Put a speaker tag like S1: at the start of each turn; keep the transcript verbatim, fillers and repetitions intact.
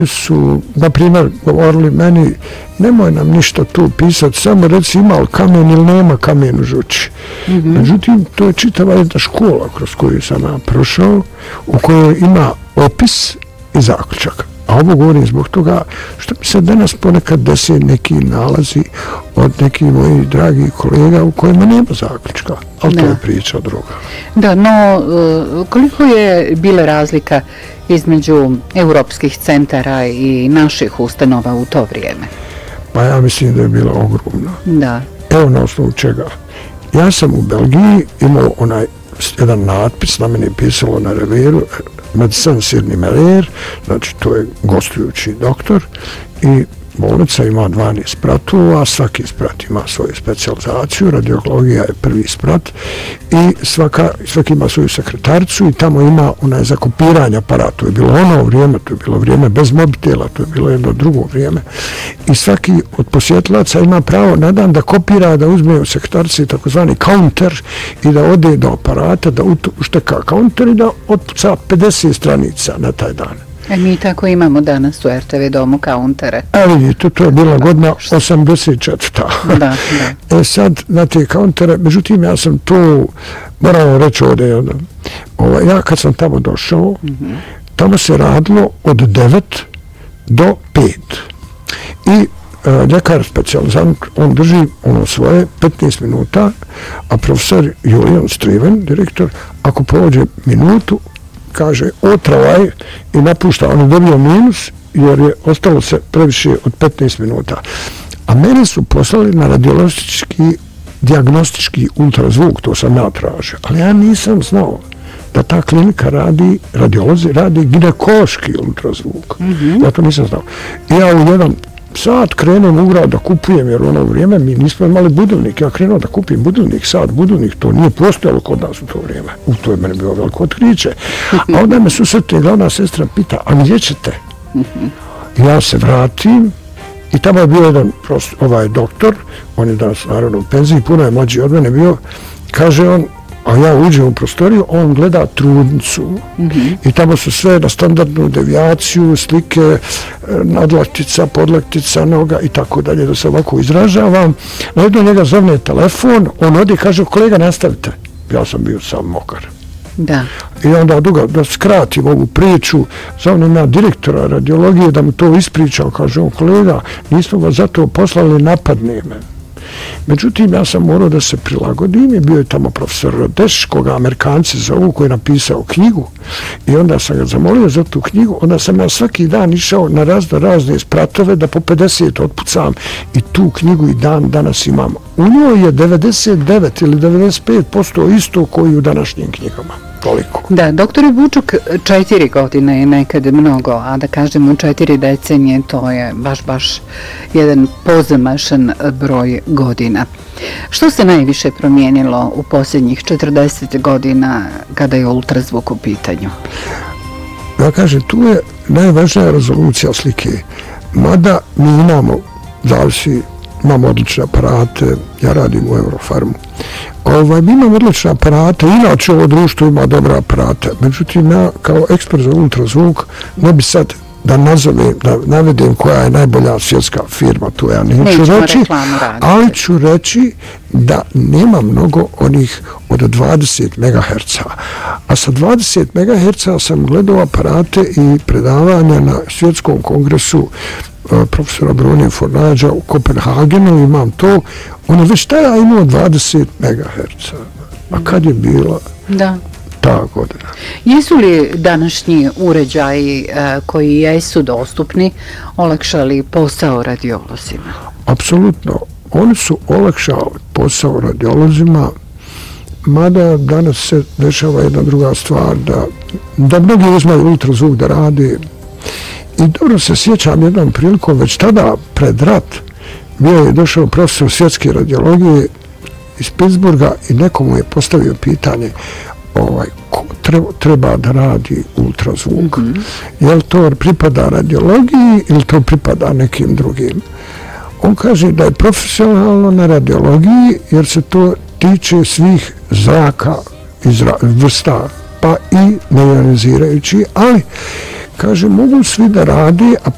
S1: su, na primjer, govorili meni, nemoj nam ništa tu pisati, samo reci ima li kamen ili nema kamen u žuči. Mm-hmm. Međutim, to je čitava jedna škola kroz koju sam ja prošao, u kojoj ima opis i zaključak. A ovo govorim zbog toga što mi se danas ponekad desi neki nalazi od nekih mojih dragih kolega u kojima nema zaključka, ali da. To je priča druga.
S2: Da, no koliko je bila razlika između europskih centara i naših ustanova u to vrijeme?
S1: Pa ja mislim da je bila ogromna.
S2: Da.
S1: Evo na osnovu čega. Ja sam u Belgiji imao onaj jedan natpis, na meni je pisalo na reveru Medicin Sirni Meler, znači to je gostujući doktor i bolnica ima dvanaest spratova, svaki sprat ima svoju specijalizaciju, radiologija je prvi sprat i svaka, svaki ima svoju sekretaricu i tamo ima onaj za kopiranje aparata. To je bilo ono vrijeme, to je bilo vrijeme bez mobitela, to je bilo jedno drugo vrijeme i svaki od posjetilaca ima pravo na dan da kopira, da uzme u sekretarici takozvani kaunter i da ode do aparata, da ušteka kaunter i da otpuca pedeset stranica na taj dan.
S2: E mi tako imamo danas u er te ve domu kauntere.
S1: A vidite, to je bila godina osamdeset četvrta
S2: Da, da.
S1: E sad, na te kauntere, međutim, ja sam to, moram reći ovdje, ovaj, ja kad sam tamo došao, mm-hmm. tamo se radilo od devet do pet. I e, ljekar specijalizant, on drži ono svoje petnaest minuta, a profesor Julian Striven, direktor, ako pođe minutu, kaže otravaj i napušta, on je dobio minus jer je ostalo se previše od petnaest minuta. A mene su poslali na radiologički dijagnostički ultrazvuk, to sam ja tražio, ali ja nisam znao da ta klinika radi, radiolozi radi ginekološki ultrazvuk. Mm-hmm. Ja to nisam znao. I ja u jedan sat krenem u grad da kupujem, jer u ono vrijeme mi nismo imali budilnik. Ja krenuo da kupim budilnik, sat budilnik, to nije postojalo kod nas u to vrijeme. U to je meni bilo veliko otkriće. A onda me susretne glavna sestra pita, a gdje ćete? Ja se vratim i tamo je bio jedan prost, ovaj doktor, on je danas naravno u penziji, puno je mlađi od mene bio, kaže on, a ja uđem u prostoriju, on gleda trudnicu mm-hmm. i tamo su sve na standardnu devijaciju, slike, nadlaktica, podlaktica, noga i tako dalje, da se ovako izražavam. Na jedno njega zovne telefon, on odi i kaže, kolega, nastavite. Ja sam bio sam mokar.
S2: Da.
S1: I onda duga, da skratim ovu priču, zovnem ja direktora radiologije da mu to ispričao, kaže on, kolega, nismo ga zato poslali, napadne me. Međutim, ja sam morao da se prilagodim i bio je tamo profesor Rodeš, koga Amerikanci zovu, koji je napisao knjigu i onda sam ga zamolio za tu knjigu, onda sam ja svaki dan išao na razne razne spratove da po pedeset otpucam i tu knjigu i dan danas imam. U njoj je devedeset devet ili devedeset pet posto isto koji u današnjim knjigama. Toliko.
S2: Da, doktor Vučuk, četiri godine je nekad mnogo, a da kažemo četiri decenije, to je baš, baš jedan pozamašan broj godina. Što se najviše promijenilo u posljednjih četrdeset godina kada je ultrazvuk u pitanju?
S1: Ja kažem, tu je najvažnija rezolucija slike. Mada mi imamo, zavisi, imamo odlične aparate, ja radim u Eurofarmu. Ovaj, mi imamo odlične aparate, inače ovo društvo ima dobra aparate. Međutim, ja kao ekspert za ultrazvuk ne bi sad da nazovem, da navedem koja je najbolja svjetska firma, tu ja neću reći, ali ću reći da nema mnogo onih od dvadeset megaherca. A sa dvadeset megaherca sam gledao aparate i predavanja na svjetskom kongresu profesora Brune Fornađa u Kopenhagenu, imam to, on je već tada imao dvadeset megaherca. A kad je bila
S2: da.
S1: ta godina?
S2: Jesu li današnji uređaji uh, koji jesu dostupni olakšali posao radiolozima?
S1: Apsolutno. Oni su olakšali posao radiolozima, mada danas se dešava jedna druga stvar, da, da mnogi uzmaju ultrazvuk da rade. I dobro se sjećam jednom prilikom, već tada pred rat bio je došao profesor svjetske radiologije iz Pittsburgha i nekomu je postavio pitanje ovaj, ko treba, treba da radi ultrazvuk. Mm-hmm. Je li to pripada radiologiji ili to pripada nekim drugim? On kaže da je profesionalno na radiologiji jer se to tiče svih zraka iz vrsta, pa i neionizirajući, ali kaže, mogu svi da radi, a